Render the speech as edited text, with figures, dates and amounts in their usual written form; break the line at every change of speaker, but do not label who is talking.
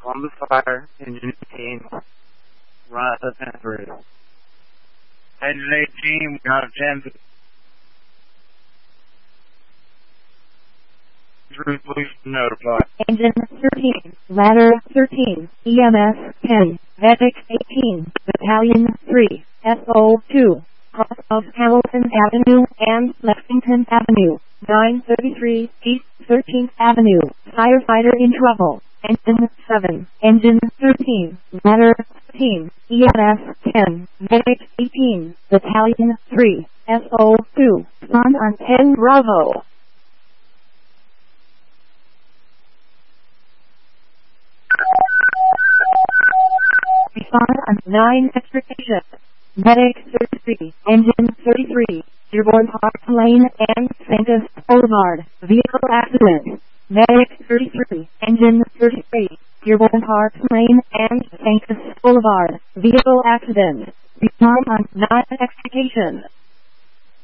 on the fire, engine 18, run at the 10-3. Engine 18, we got a 10-3. Please notify.
Engine 13, ladder 13, EMS 10, Medic 18, Battalion 3, SO2, cross of Hamilton Avenue and Lexington Avenue, 933 East 13th Avenue, firefighter in trouble. Engine 7, Engine 13, ladder 13, EMS 10, Medic 18, Battalion 3, SO2, spawn on 10 Bravo. Respond on 9 Expectation. Medic 33, Engine 33, Dearborn Park Lane and Sanctus Boulevard, vehicle accident. Medic 33, Engine 33, Dearborn Park Lane and Sanctus Boulevard, vehicle accident. Respond on 9 Expectation.